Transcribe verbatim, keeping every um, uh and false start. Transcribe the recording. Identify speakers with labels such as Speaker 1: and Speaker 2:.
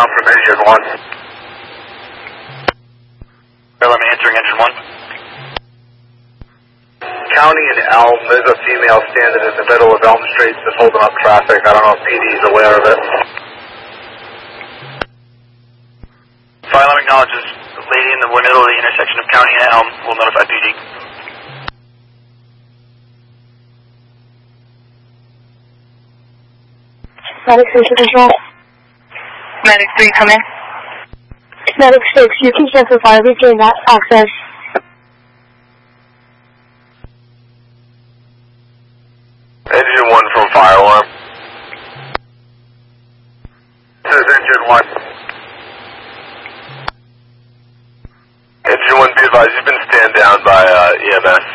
Speaker 1: down from engine one.
Speaker 2: I'm answering engine one.
Speaker 1: County and Elm, there's a female standing in the middle of Elm Street just holding up traffic. I don't know if P D is aware of it.
Speaker 2: Fire alarm acknowledges the lady in the middle of the intersection of County and Elm will notify P D.
Speaker 3: Medic Station Control.
Speaker 4: Medic three, come in.
Speaker 3: Medic six, you can cancel fire, regain that access.
Speaker 1: Engine one from fire alarm. This is engine one. Engine one, be advised, you've been stand down by uh, E M S.